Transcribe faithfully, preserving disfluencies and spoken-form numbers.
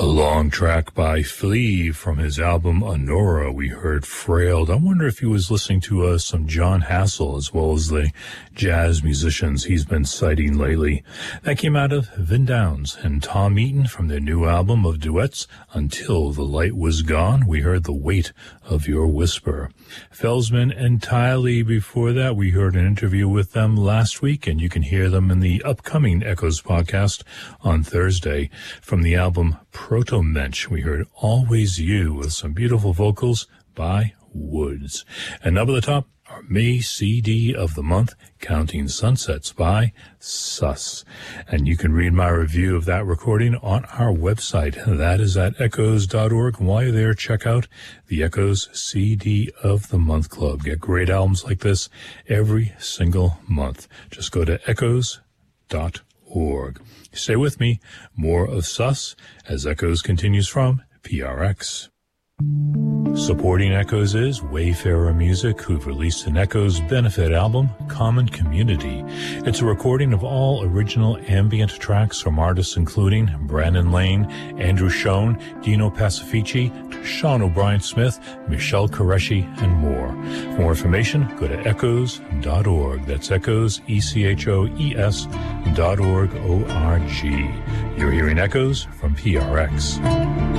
A long track by Flea from his album Honora. We heard Frailed. I wonder if he was listening to uh, some John Hassel as well as the jazz musicians he's been citing lately. That came out of Vin Downs and Tom Eaton from their new album of duets, Until the Light Was Gone. We heard The Weight of Your Whisper. Felsman and Tiley before that. We heard an interview with them last week, and you can hear them in the upcoming Echoes podcast on Thursday. From the album Proto-Mensch, we heard Always You with some beautiful vocals by Woods. And up at the top, our May C D of the month, Counting Sunsets by Sus. And you can read my review of that recording on our website. That is at echoes dot org. And while you're there, check out the Echoes C D of the Month Club. Get great albums like this every single month. Just go to echoes dot org. Stay with me. More of Sus as Echoes continues from P R X. Supporting Echoes is Wayfarer Music, who've released an Echoes benefit album, Common Community. It's a recording of all original ambient tracks from artists including Brandon Lane, Andrew Schoen, Dino Pacifici, Sean O'Brien Smith, Michelle Qureshi, and more. For more information, go to echoes dot org. That's Echoes, E C H O E S dot org, O R G. You're hearing Echoes from P R X.